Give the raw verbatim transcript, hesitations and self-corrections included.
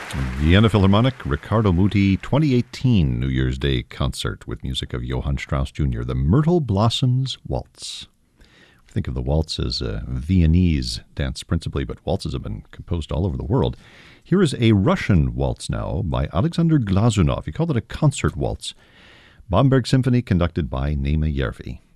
Vienna Philharmonic, Riccardo Muti, twenty eighteen New Year's Day concert with music of Johann Strauss Junior The Myrtle Blossoms Waltz. We think of the waltz as a Viennese dance principally, but waltzes have been composed all over the world. Here is a Russian waltz now by Alexander Glazunov. He called it a concert waltz. Bamberg Symphony conducted by Naima Järvi.